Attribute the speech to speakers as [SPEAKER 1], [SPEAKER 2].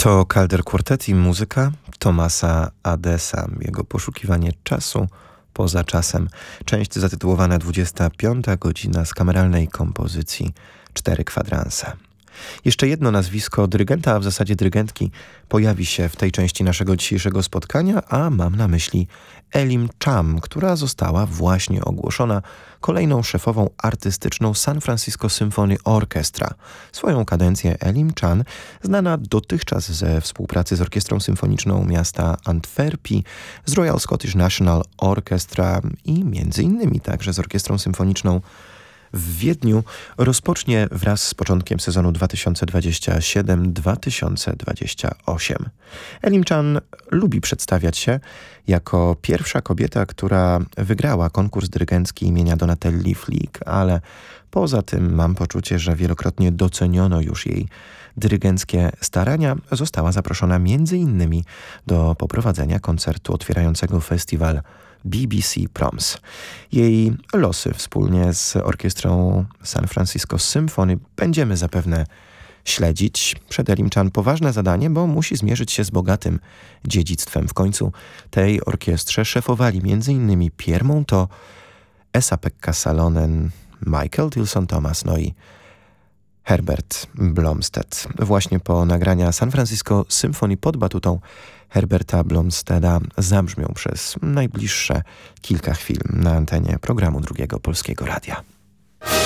[SPEAKER 1] To Calder Quartet i muzyka Thomasa Adesa. Jego poszukiwanie czasu poza czasem. Część zatytułowana 25. godzina z kameralnej kompozycji 4 kwadranse. Jeszcze jedno nazwisko dyrygenta, a w zasadzie dyrygentki, pojawi się w tej części naszego dzisiejszego spotkania, a mam na myśli Elim Cham, która została właśnie ogłoszona kolejną szefową artystyczną San Francisco Symphony Orchestra. Swoją kadencję Elim Cham, znana dotychczas ze współpracy z Orkiestrą Symfoniczną miasta Antwerpii, z Royal Scottish National Orchestra i między innymi także z Orkiestrą Symfoniczną w Wiedniu, rozpocznie wraz z początkiem sezonu 2027-2028. Elim Cham lubi przedstawiać się jako pierwsza kobieta, która wygrała konkurs dyrygencki imienia Donatelli Flick, ale poza tym mam poczucie, że wielokrotnie doceniono już jej dyrygenckie starania. Została zaproszona m.in. do poprowadzenia koncertu otwierającego festiwal BBC Proms. Jej losy wspólnie z orkiestrą San Francisco Symphony będziemy zapewne śledzić. Przed Elim Cham poważne zadanie, bo musi zmierzyć się z bogatym dziedzictwem. W końcu tej orkiestrze szefowali m.in. Pierre Monteux, Esa-Pekka Salonen, Michael Tilson Thomas, no i Herbert Blomstedt. Właśnie po nagrania San Francisco Symphony pod batutą Herberta Blomstedta zabrzmią przez najbliższe kilka chwil na antenie programu Drugiego Polskiego Radia.